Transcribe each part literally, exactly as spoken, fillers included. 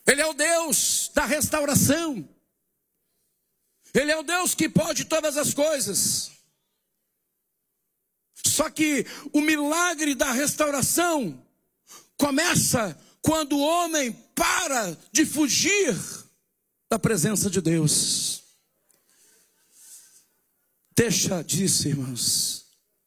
Ele é o Deus da restauração. Ele é o Deus que pode todas as coisas. Só que o milagre da restauração começa quando o homem para de fugir da presença de Deus. Deixa disso, irmãos.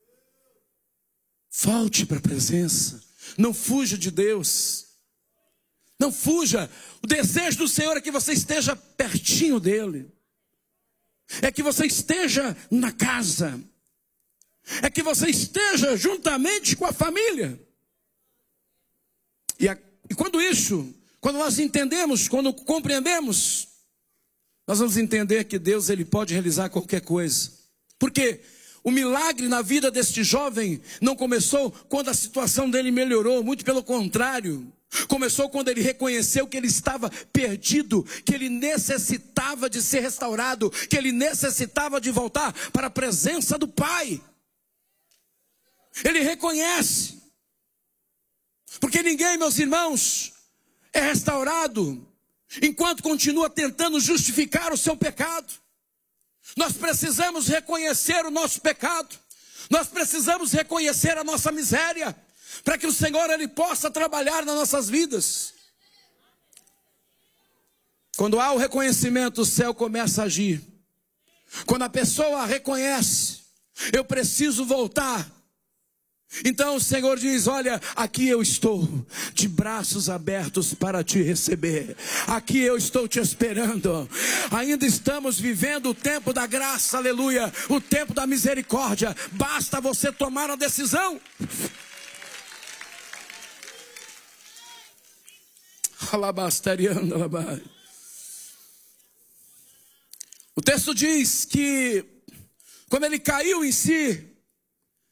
Volte para a presença. Não fuja de Deus. Não fuja. O desejo do Senhor é que você esteja pertinho dele. É que você esteja na casa. É que você esteja juntamente com a família. E, a, e quando isso, quando nós entendemos, quando compreendemos, nós vamos entender que Deus ele pode realizar qualquer coisa. Porque o milagre na vida deste jovem não começou quando a situação dele melhorou, muito pelo contrário. Começou quando ele reconheceu que ele estava perdido, que ele necessitava de ser restaurado, que ele necessitava de voltar para a presença do Pai. Ele reconhece. Porque ninguém, meus irmãos, é restaurado enquanto continua tentando justificar o seu pecado. Nós precisamos reconhecer o nosso pecado. Nós precisamos reconhecer a nossa miséria, para que o Senhor ele possa trabalhar nas nossas vidas. Quando há o reconhecimento, o céu começa a agir. Quando a pessoa reconhece, eu preciso voltar. Então o Senhor diz, olha, aqui eu estou, de braços abertos para te receber. Aqui eu estou te esperando. Ainda estamos vivendo o tempo da graça, aleluia. O tempo da misericórdia. Basta você tomar a decisão. O texto diz que, quando ele caiu em si,